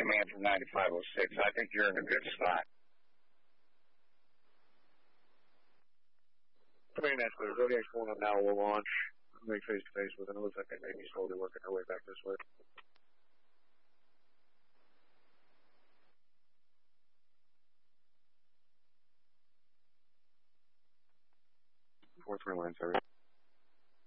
command from 9506. I think you're in a good spot. Command, that's clear. Zodiac's going up now. We'll launch. Make face-to-face with them. It looks like they may be slowly working their way back this way. Fourth line service.